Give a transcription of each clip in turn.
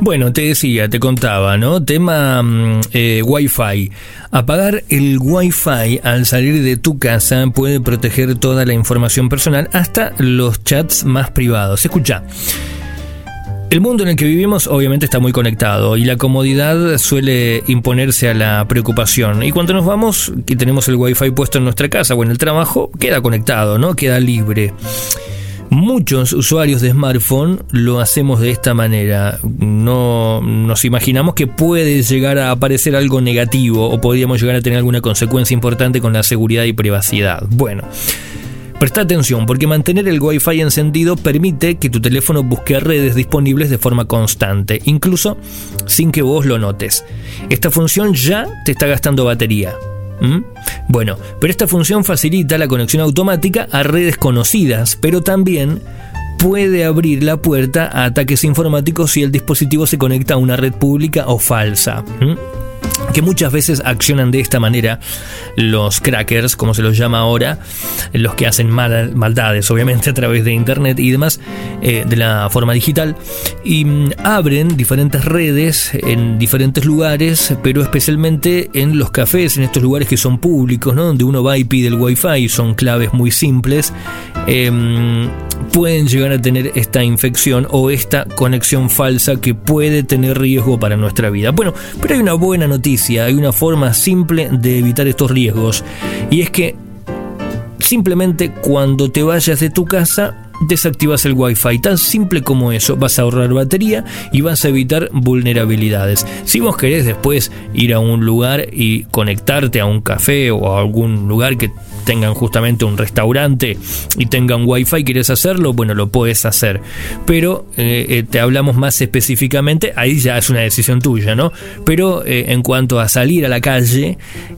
Bueno, te contaba, ¿no? Tema Wi-Fi. Apagar el Wi-Fi al salir de tu casa puede proteger toda la información personal, hasta los chats más privados. Escucha. El mundo en el que vivimos obviamente está muy conectado y la comodidad suele imponerse a la preocupación. Y cuando nos vamos y tenemos el Wi-Fi puesto en nuestra casa o en el trabajo, queda conectado, ¿no? Queda libre. Muchos usuarios de smartphone lo hacemos de esta manera. No nos imaginamos que puede llegar a aparecer algo negativo o podríamos llegar a tener alguna consecuencia importante con la seguridad y privacidad. Bueno, presta atención, porque mantener el Wi-Fi encendido permite que tu teléfono busque redes disponibles de forma constante, incluso sin que vos lo notes. Esta función ya te está gastando batería. Bueno, pero esta función facilita la conexión automática a redes conocidas, pero también puede abrir la puerta a ataques informáticos si el dispositivo se conecta a una red pública o falsa. Que muchas veces accionan de esta manera los crackers, como se los llama ahora, los que hacen maldades, obviamente a través de internet y demás, de la forma digital, y abren diferentes redes en diferentes lugares, pero especialmente en los cafés, en estos lugares que son públicos, ¿no? Donde uno va y pide el Wi-Fi, son claves muy simples. Pueden llegar a tener esta infección o esta conexión falsa que puede tener riesgo para nuestra vida. Bueno, pero hay una buena noticia, hay una forma simple de evitar estos riesgos, y es que simplemente cuando te vayas de tu casa desactivas el Wi-Fi, tan simple como eso. Vas a ahorrar batería y vas a evitar vulnerabilidades. Si vos querés después ir a un lugar y conectarte a un café o a algún lugar que tengan justamente un restaurante y tengan Wi-Fi, ¿querés hacerlo? Bueno, lo puedes hacer, pero te hablamos más específicamente, ahí ya es una decisión tuya, ¿no? Pero en cuanto a salir a la calle,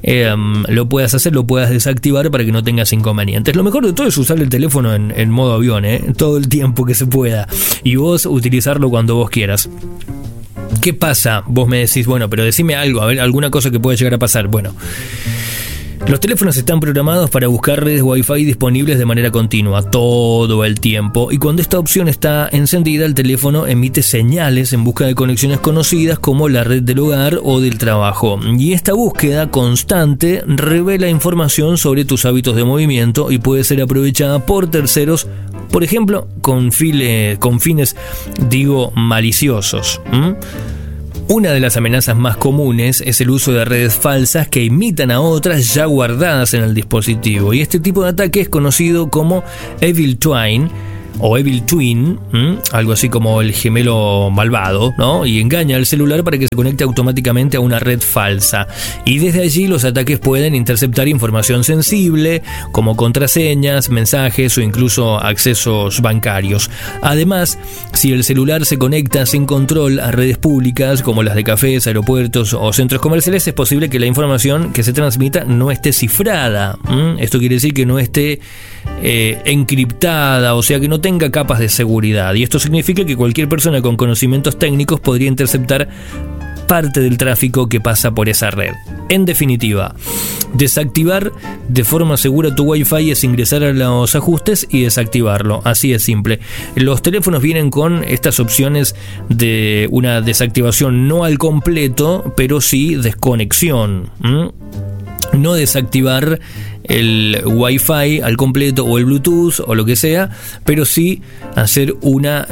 lo puedas hacer, lo puedas desactivar para que no tengas inconvenientes. Lo mejor de todo es usar el teléfono en modo avión, todo el tiempo que se pueda, y vos utilizarlo cuando vos quieras. ¿Qué pasa? Vos me decís, bueno, pero decime algo, a ver, alguna cosa que pueda llegar a pasar. Bueno, los teléfonos están programados para buscar redes Wi-Fi disponibles de manera continua, todo el tiempo, y cuando esta opción está encendida, el teléfono emite señales en busca de conexiones conocidas como la red del hogar o del trabajo, y esta búsqueda constante revela información sobre tus hábitos de movimiento y puede ser aprovechada por terceros, por ejemplo, con fines, maliciosos. Una de las amenazas más comunes es el uso de redes falsas que imitan a otras ya guardadas en el dispositivo, y este tipo de ataque es conocido como Evil Twin o Evil Twin, algo así como el gemelo malvado, ¿no? Y engaña al celular para que se conecte automáticamente a una red falsa, y desde allí los ataques pueden interceptar información sensible como contraseñas, mensajes o incluso accesos bancarios. Además, si el celular se conecta sin control a redes públicas como las de cafés, aeropuertos o centros comerciales, es posible que la información que se transmita no esté cifrada. Esto quiere decir que no esté encriptada, o sea que no tenga capas de seguridad, y esto significa que cualquier persona con conocimientos técnicos podría interceptar parte del tráfico que pasa por esa red. En definitiva, desactivar de forma segura tu Wi-Fi es ingresar a los ajustes y desactivarlo, así de simple. Los teléfonos vienen con estas opciones de una desactivación no al completo, pero sí desconexión. No desactivar el Wi-Fi al completo o el Bluetooth o lo que sea, pero sí hacer una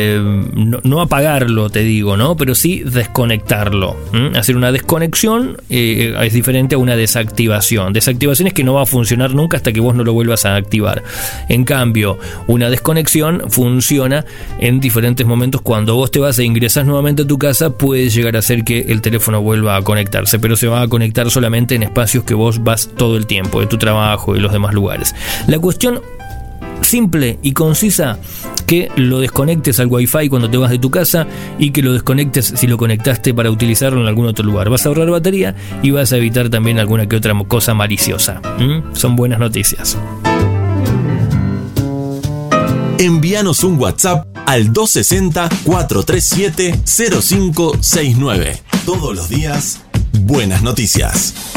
no apagarlo, te digo, ¿no? Pero sí desconectarlo. Hacer una desconexión es diferente a una desactivación. Desactivación es que no va a funcionar nunca hasta que vos no lo vuelvas a activar. En cambio, una desconexión funciona en diferentes momentos. Cuando vos te vas e ingresas nuevamente a tu casa, puede llegar a ser que el teléfono vuelva a conectarse, pero se va a conectar solamente en espacios que vos vas todo el tiempo, de tu trabajo y los demás lugares. La cuestión simple y concisa, que lo desconectes al Wi-Fi cuando te vas de tu casa y que lo desconectes si lo conectaste para utilizarlo en algún otro lugar. Vas a ahorrar batería y vas a evitar también alguna que otra cosa maliciosa. Son buenas noticias. Envíanos un WhatsApp al 260-437-0569. Todos los días, buenas noticias.